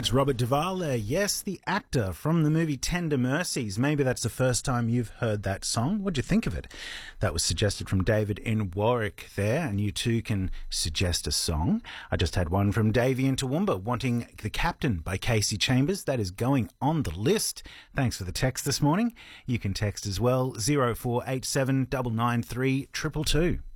That's Robert Duvall there. Yes, the actor from the movie Tender Mercies. Maybe that's the first time you've heard that song. What'd you think of it? That was suggested from David in Warwick there, and you too can suggest a song. I just had one from Davey in Toowoomba wanting The Captain by Casey Chambers. That is going on the list. Thanks for the text this morning. You can text as well, 0487 993 222.